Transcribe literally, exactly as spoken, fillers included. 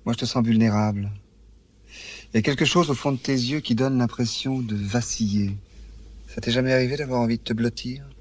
Moi, je te sens vulnérable. Il y a quelque chose au fond de tes yeux qui donne l'impression de vaciller. Ça t'est jamais arrivé d'avoir envie de te blottir?